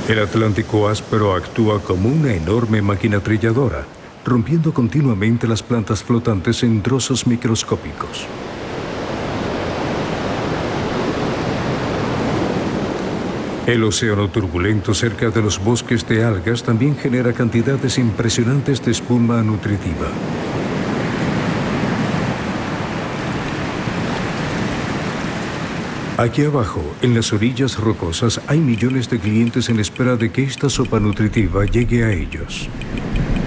El Atlántico áspero actúa como una enorme máquina trilladora, rompiendo continuamente las plantas flotantes en trozos microscópicos. El océano turbulento cerca de los bosques de algas también genera cantidades impresionantes de espuma nutritiva. Aquí abajo, en las orillas rocosas, hay millones de clientes en espera de que esta sopa nutritiva llegue a ellos.